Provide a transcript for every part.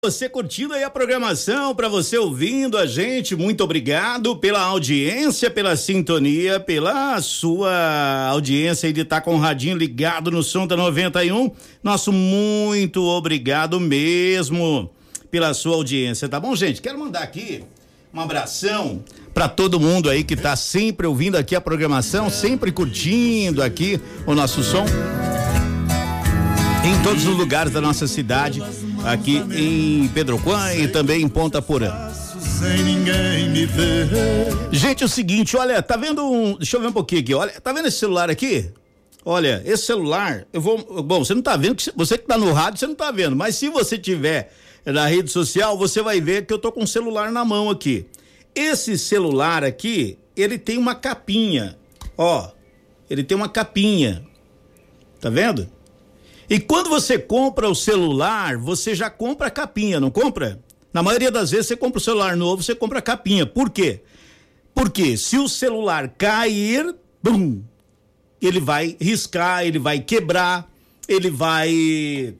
Você curtindo aí a programação, para você ouvindo a gente, muito obrigado pela audiência, pela sintonia, pela sua audiência aí de estar com o radinho ligado no som da 91. Nosso muito obrigado mesmo pela sua audiência, tá bom, gente? Quero mandar aqui um abração para todo mundo aí que tá sempre ouvindo aqui a programação, sempre curtindo aqui o nosso som. Em todos os lugares da nossa cidade, aqui em Pedro Juan e também em Ponta Porã. Gente, é o seguinte, olha, tá vendo deixa eu ver um pouquinho aqui, olha, tá vendo esse celular aqui? Olha, esse celular, você não tá vendo, você que tá no rádio, você não tá vendo, mas se você tiver na rede social, você vai ver que eu tô com o celular na mão aqui. Esse celular aqui, ele tem uma capinha, ó, ele tem uma capinha, tá vendo? E quando você compra o celular, você já compra a capinha, não compra? Na maioria das vezes você compra o celular novo, você compra a capinha. Por quê? Porque se o celular cair, bum, ele vai riscar, ele vai quebrar, ele vai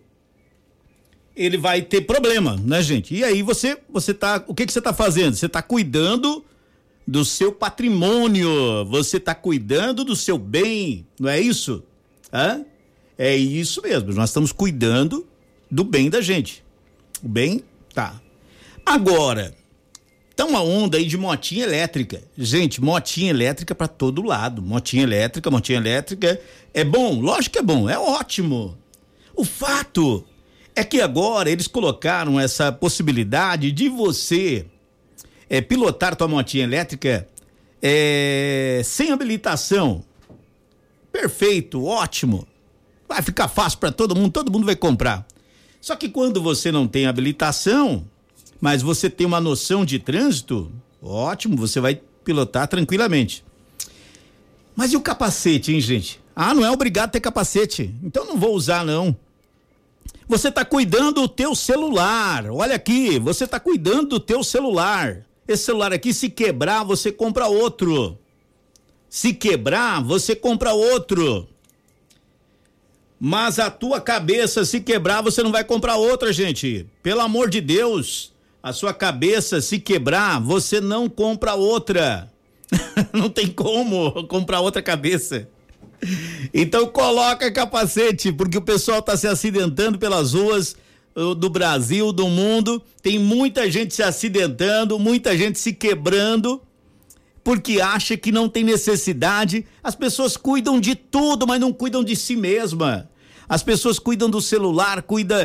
ter problema, né, gente? E aí você tá, o que você tá fazendo? Você tá cuidando do seu patrimônio, você tá cuidando do seu bem, não é isso? Hã? É isso mesmo, nós estamos cuidando do bem da gente. O bem, tá. Agora, tá uma onda aí de motinha elétrica. Gente, motinha elétrica pra todo lado. Motinha elétrica é bom, lógico que é bom, é ótimo. O fato é que agora eles colocaram essa possibilidade de você pilotar tua motinha elétrica sem habilitação. Perfeito, ótimo. Vai ficar fácil para todo mundo vai comprar. Só que quando você não tem habilitação, mas você tem uma noção de trânsito, ótimo, você vai pilotar tranquilamente. Mas e o capacete, hein, gente? Ah, não é obrigado a ter capacete, então não vou usar, não. Você tá cuidando do teu celular, olha aqui, você tá cuidando do teu celular. Esse celular aqui, se quebrar, você compra outro. Se quebrar, você compra outro. Mas a tua cabeça, se quebrar, você não vai comprar outra, gente. Pelo amor de Deus, a sua cabeça, se quebrar, você não compra outra. Não tem como comprar outra cabeça. Então coloca capacete, porque o pessoal tá se acidentando pelas ruas do Brasil, do mundo. Tem muita gente se acidentando, muita gente se quebrando, porque acha que não tem necessidade. As pessoas cuidam de tudo, mas não cuidam de si mesma. As pessoas cuidam do celular, cuidam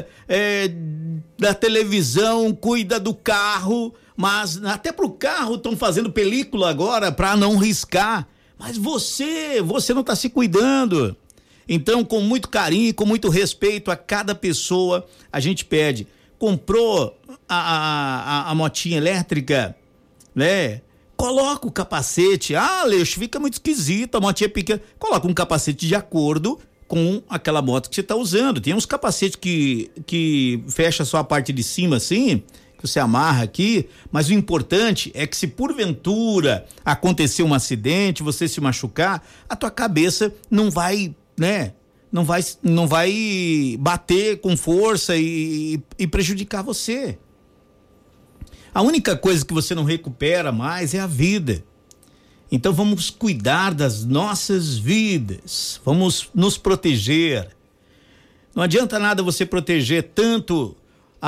da televisão, cuidam do carro, mas até pro carro estão fazendo película agora para não riscar. Mas você não está se cuidando. Então, com muito carinho, com muito respeito a cada pessoa, a gente pede. Comprou a motinha elétrica, né? Coloca o capacete. Ah, Leixo, fica muito esquisito, a motinha pequena. Coloca um capacete de acordo com aquela moto que você está usando. Tem uns capacetes que fecha só a parte de cima assim, que você amarra aqui, mas o importante é que se porventura acontecer um acidente, você se machucar, a tua cabeça não vai, né? Não vai bater com força e prejudicar você. A única coisa que você não recupera mais é a vida. Então vamos cuidar das nossas vidas, vamos nos proteger. Não adianta nada você proteger tanto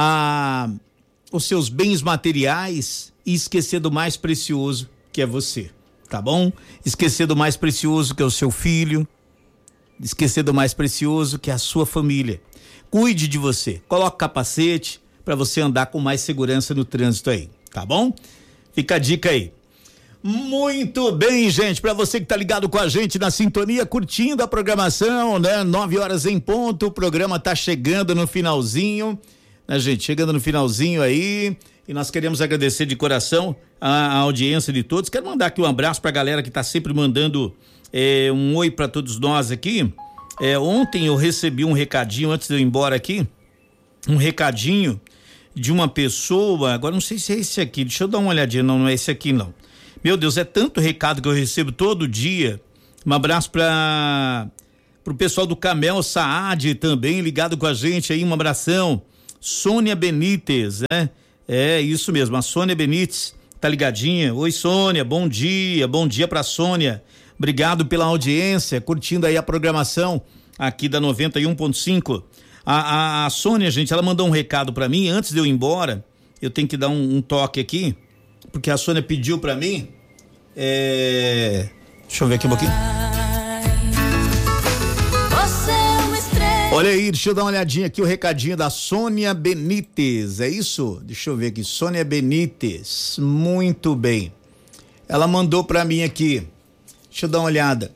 os seus bens materiais e esquecer do mais precioso, que é você, tá bom? Esquecer do mais precioso, que é o seu filho, esquecer do mais precioso, que é a sua família. Cuide de você, coloque capacete para você andar com mais segurança no trânsito aí, tá bom? Fica a dica aí. Muito bem, gente, para você que tá ligado com a gente na sintonia, curtindo a programação, né? 9h em ponto, o programa tá chegando no finalzinho, né, gente? Chegando no finalzinho aí, e nós queremos agradecer de coração a audiência de todos. Quero mandar aqui um abraço pra galera que tá sempre mandando um oi para todos nós aqui. Ontem eu recebi um recadinho, antes de eu ir embora aqui, um recadinho de uma pessoa, agora não sei se é esse aqui, deixa eu dar uma olhadinha, não é esse aqui não. Meu Deus, é tanto recado que eu recebo todo dia. Um abraço pro pessoal do Camel Saad também ligado com a gente aí, um abração. Sônia Benites, né? É isso mesmo, a Sônia Benites tá ligadinha. Oi, Sônia, bom dia pra Sônia. Obrigado pela audiência, curtindo aí a programação aqui da 91.5. A Sônia, gente, ela mandou um recado pra mim antes de eu ir embora. Eu tenho que dar um toque aqui, porque a Sônia pediu pra mim. Deixa eu ver aqui um pouquinho. Olha aí, deixa eu dar uma olhadinha aqui, o recadinho da Sônia Benites, é isso? Deixa eu ver aqui, Sônia Benites, muito bem. Ela mandou pra mim aqui, deixa eu dar uma olhada.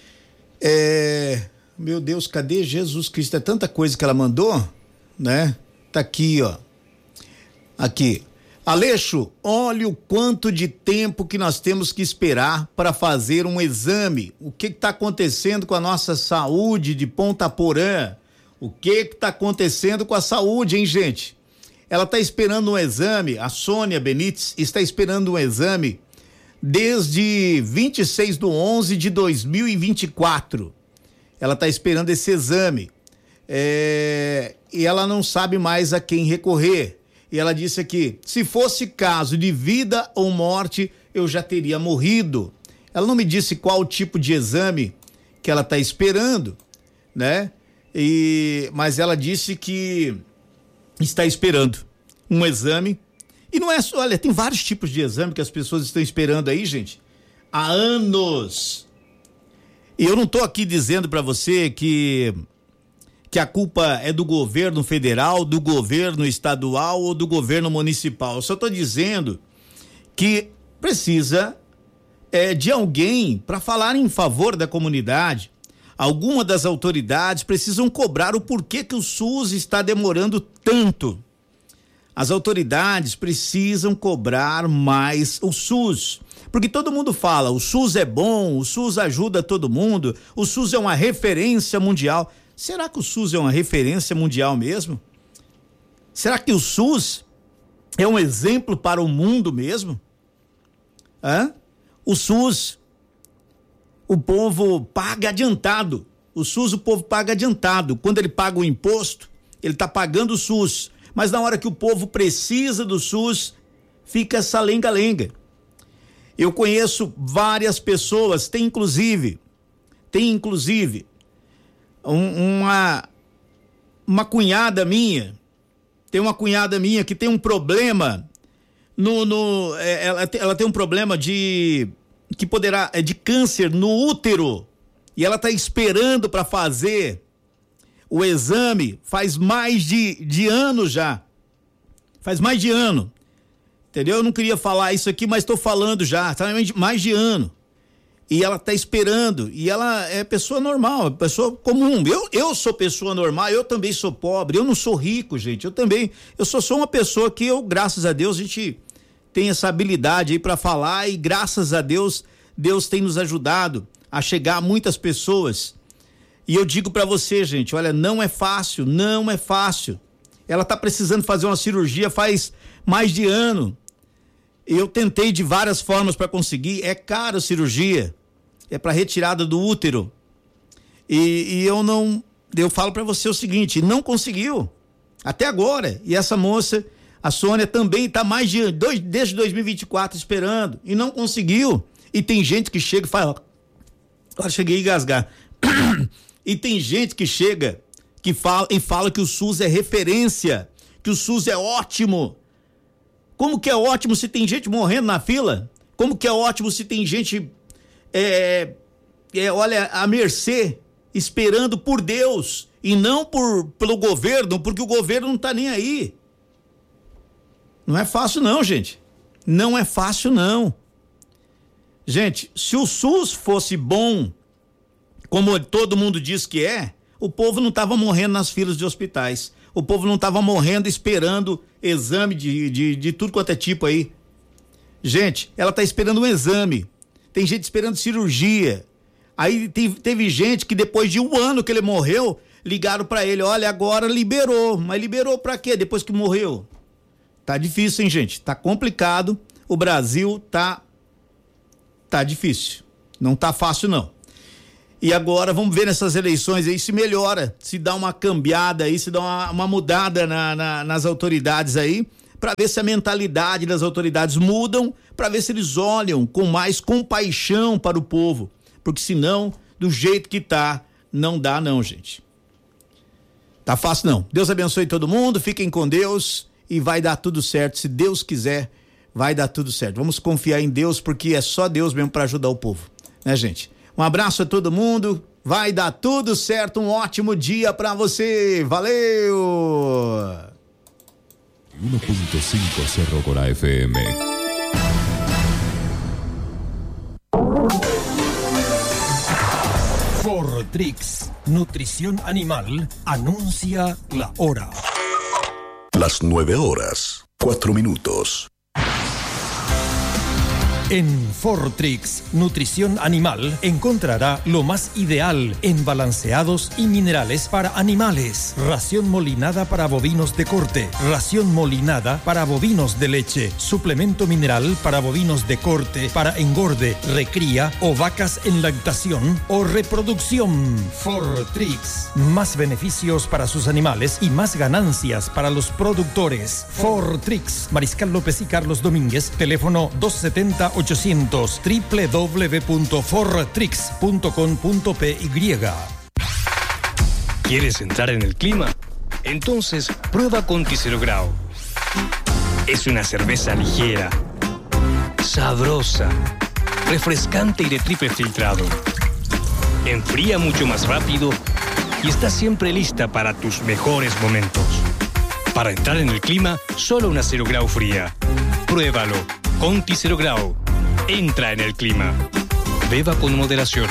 Meu Deus, cadê Jesus Cristo? É tanta coisa que ela mandou, né? Tá aqui, ó. Aqui. Aleixo, olha o quanto de tempo que nós temos que esperar para fazer um exame. O que está acontecendo com a nossa saúde de Ponta Porã? O que está acontecendo com a saúde, hein, gente? Ela está esperando um exame, a Sônia Benites está esperando um exame desde 26/11/2024. Ela está esperando esse exame. E ela não sabe mais a quem recorrer. E ela disse aqui, se fosse caso de vida ou morte, eu já teria morrido. Ela não me disse qual tipo de exame que ela está esperando, né? Mas ela disse que está esperando um exame. E não é só, olha, tem vários tipos de exame que as pessoas estão esperando aí, gente, há anos. E eu não estou aqui dizendo para você que a culpa é do governo federal, do governo estadual ou do governo municipal. Eu só estou dizendo que precisa de alguém para falar em favor da comunidade. Alguma das autoridades precisam cobrar o porquê que o SUS está demorando tanto. As autoridades precisam cobrar mais o SUS, porque todo mundo fala, o SUS é bom, o SUS ajuda todo mundo, o SUS é uma referência mundial. Será que o SUS é uma referência mundial mesmo? Será que o SUS é um exemplo para o mundo mesmo? O SUS, o povo paga adiantado. O SUS, o povo paga adiantado. Quando ele paga o imposto, ele está pagando o SUS. Mas na hora que o povo precisa do SUS, fica essa lenga-lenga. Eu conheço várias pessoas, tem inclusive uma cunhada minha, que tem um problema ela tem um problema de câncer no útero, e ela está esperando para fazer o exame faz mais de ano já, entendeu? Eu não queria falar isso aqui, mas estou falando já, tá mais de ano. E ela está esperando, e ela é pessoa normal, pessoa comum. Eu sou pessoa normal, eu também sou pobre, eu não sou rico, gente, eu só sou uma pessoa que graças a Deus, a gente tem essa habilidade aí para falar, e graças a Deus, Deus tem nos ajudado a chegar a muitas pessoas. E eu digo para você, gente, olha, não é fácil. Ela está precisando fazer uma cirurgia faz mais de ano. Eu tentei de várias formas para conseguir, é caro a cirurgia, é para retirada do útero, e eu falo para você o seguinte, não conseguiu, até agora, e essa moça, a Sônia, também está desde 2024 esperando, e não conseguiu, e tem gente que chega e fala, agora cheguei a engasgar, e tem gente que chega, que fala que o SUS é referência, que o SUS é ótimo. Como que é ótimo se tem gente morrendo na fila? Como que é ótimo se tem gente, olha, à mercê, esperando por Deus e não pelo governo, porque o governo não tá nem aí. Não é fácil não, gente. Não é fácil não. Gente, se o SUS fosse bom, como todo mundo diz que o povo não tava morrendo nas filas de hospitais. O povo não estava morrendo esperando exame de tudo quanto é tipo aí. Gente, ela está esperando um exame. Tem gente esperando cirurgia. Aí teve gente que depois de um ano que ele morreu, ligaram para ele, olha, agora liberou. Mas liberou para quê depois que morreu? Tá difícil, hein, gente? Tá complicado. O Brasil tá difícil. Não tá fácil, não. E agora vamos ver nessas eleições aí se melhora, se dá uma cambiada aí, se dá uma mudada nas autoridades aí, para ver se a mentalidade das autoridades mudam, para ver se eles olham com mais compaixão para o povo, porque senão, do jeito que tá, não dá não, gente. Tá fácil não. Deus abençoe todo mundo, fiquem com Deus e vai dar tudo certo, se Deus quiser, vai dar tudo certo. Vamos confiar em Deus, porque é só Deus mesmo para ajudar o povo, né, gente? Um abraço a todo mundo, vai dar tudo certo, um ótimo dia pra você, valeu! 1.5 Cerro Corá FM. Fortrix, nutrición animal, anuncia la hora. Las 9 horas, 4 minutos. En Fortrix, nutrición animal, encontrará lo más ideal en balanceados y minerales para animales. Ración molinada para bovinos de corte, ración molinada para bovinos de leche, suplemento mineral para bovinos de corte, para engorde, recría o vacas en lactación o reproducción. Fortrix, más beneficios para sus animales y más ganancias para los productores. Fortrix, Mariscal López y Carlos Domínguez, teléfono 270-800, www.fortrix.com.py. ¿Quieres entrar en el clima? Entonces prueba Conti 0 Grau. Es una cerveza ligera, sabrosa, refrescante y de triple filtrado. Enfría mucho más rápido y está siempre lista para tus mejores momentos. Para entrar en el clima, solo una 0 Grau fría. Pruébalo. Conti 0 Grau. Entra en el clima. Beba con moderación.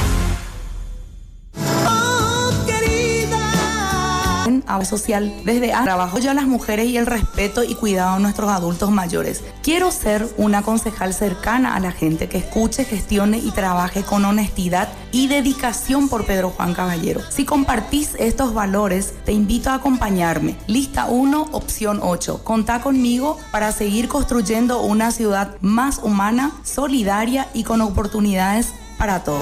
Aula social, desde trabajo yo a las mujeres y el respeto y cuidado a nuestros adultos mayores. Quiero ser una concejal cercana a la gente que escuche, gestione y trabaje con honestidad y dedicación por Pedro Juan Caballero. Si compartís estos valores, te invito a acompañarme. Lista 1, opción 8. Contá conmigo para seguir construyendo una ciudad más humana, solidaria y con oportunidades para todos.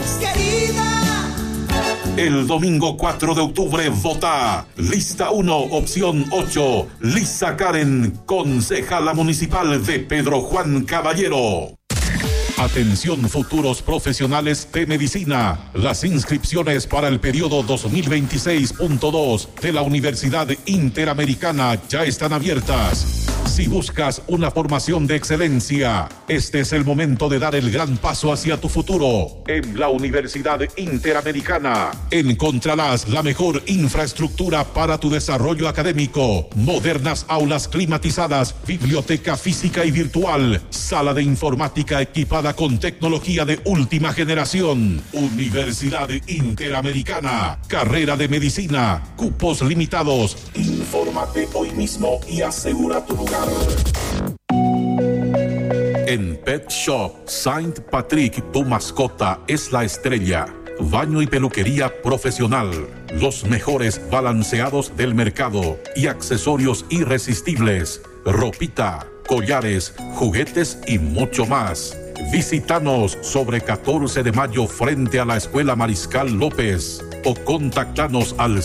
El domingo 4 de octubre vota lista 1, opción 8, Lisa Karen, concejala municipal de Pedro Juan Caballero. Atención futuros profesionales de medicina. Las inscripciones para el periodo 2026.2 de la Universidad Interamericana ya están abiertas. Si buscas una formación de excelencia, este es el momento de dar el gran paso hacia tu futuro. En la Universidad Interamericana encontrarás la mejor infraestructura para tu desarrollo académico, modernas aulas climatizadas, biblioteca física y virtual, sala de informática equipada con tecnología de última generación. Universidad Interamericana, carrera de medicina, cupos limitados. Infórmate hoy mismo y asegura tu lugar. En Pet Shop Saint Patrick, tu mascota es la estrella. Baño y peluquería profesional, los mejores balanceados del mercado y accesorios irresistibles, ropita, collares, juguetes y mucho más. Visítanos sobre 14 de mayo frente a la Escuela Mariscal López o contactanos al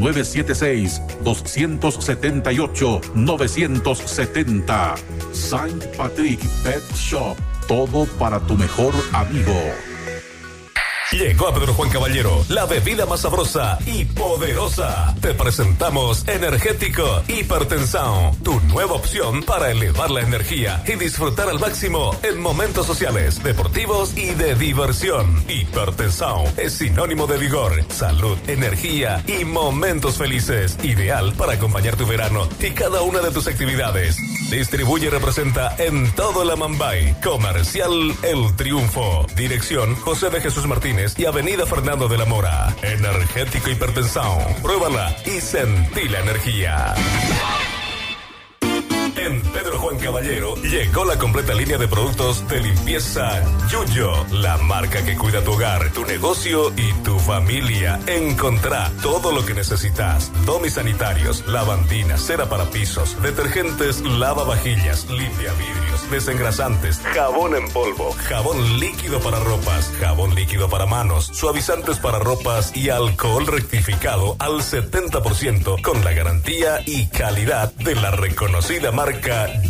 0976-278-970. Saint Patrick Pet Shop, todo para tu mejor amigo. Llegó a Pedro Juan Caballero la bebida más sabrosa y poderosa. Te presentamos Energético Hipertensión, tu nueva opción para elevar la energía y disfrutar al máximo en momentos sociales, deportivos y de diversión. Hipertensión es sinónimo de vigor, salud, energía y momentos felices. Ideal para acompañar tu verano y cada una de tus actividades. Distribuye y representa en todo el Amambay. Comercial El Triunfo. Dirección José de Jesús Martínez y Avenida Fernando de la Mora. Energético Hipertensión. Pruébala y sentí la energía. En Pedro Juan Caballero llegó la completa línea de productos de limpieza Yuyo, la marca que cuida tu hogar, tu negocio y tu familia. Encontrá todo lo que necesitas: domisanitarios, lavandinas, cera para pisos, detergentes, lavavajillas, limpia vidrios, desengrasantes, jabón en polvo, jabón líquido para ropas, jabón líquido para manos, suavizantes para ropas y alcohol rectificado al 70% con la garantía y calidad de la reconocida marca